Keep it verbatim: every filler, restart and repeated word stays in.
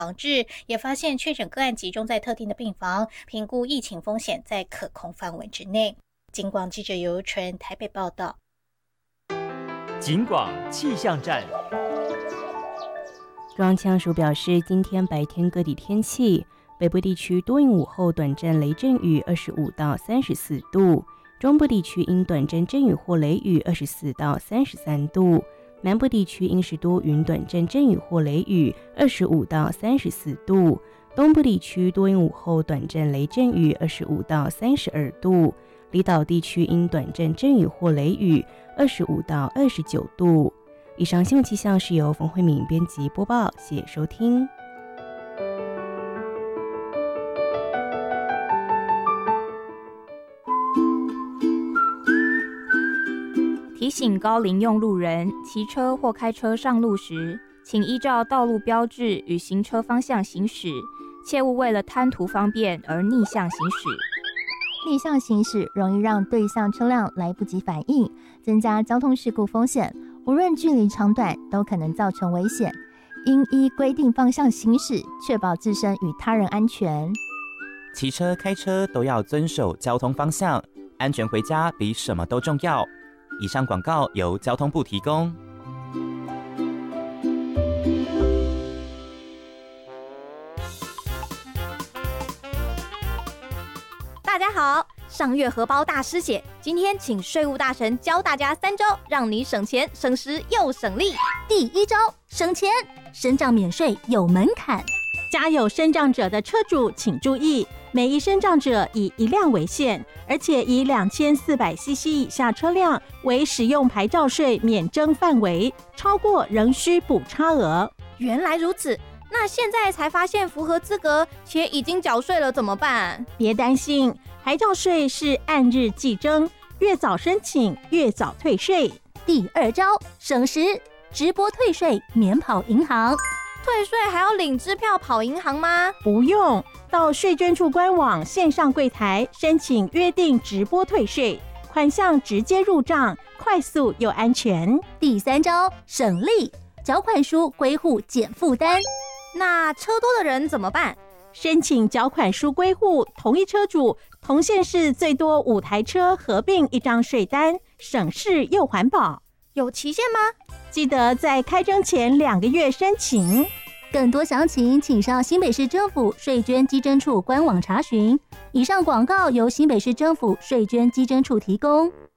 防治，也发现确诊个案集中在特定的病房，评估疫情风险在可控范围之内。警广记者游纯台北报道。 警广气象站。 中央气象署表示，今天白天各地天气，北部地区多云午后短暂雷阵雨，二十五到三十四度；中部地区因短暂阵雨或雷雨，二十四到三十三度；南部地区因是多云短暂阵雨或雷雨，二十五到三十四度；东部地区多云午后短暂雷阵雨，二十五到三十二度；离岛地区因短暂阵雨或雷雨，二十五到二十九度。以上新闻气象是由冯慧敏编辑播报，谢谢收听。 提醒高龄用路人，骑车或开车上路时，请依照道路标志与行车方向行驶，切勿为了贪图方便而逆向行驶。 逆向行驶容易让对向车辆来不及反应，增加交通事故风险。无论距离长短，都可能造成危险。应依规定方向行驶，确保自身与他人安全。 骑车、开车都要遵守交通方向，安全回家比什么都重要。以上广告由交通部提供。 大家好，上月荷包大师姐，今天请税务大神教大家三招，让你省钱、省时又省力。 第一招，省钱，身障免税有门槛。 家有身障者的车主请注意，每一身障者以一辆为限，而且以两千四百 C C 以下车辆为使用牌照税免征范围，超过仍需补差额。 原来如此。那现在才发现符合资格且已经缴税了怎么办？ 别担心，牌照税是按日计征，越早申请越早退税。 第二招，省时，直拨退税免跑银行。 退税还要领支票跑银行吗？ 不用，到税捐处官网线上柜台申请约定直拨退税，款项直接入账，快速又安全。 第三招，省力，缴款书归户减负担。 那车多的人怎么办？ 申请缴款书归户，同一车主同县市最多五台车合并一张税单，省事又环保。 有期限吗？ 记得在开征前两个月申请。 更多详情请上新北市政府税捐稽征处官网查询。以上广告由新北市政府税捐稽征处提供。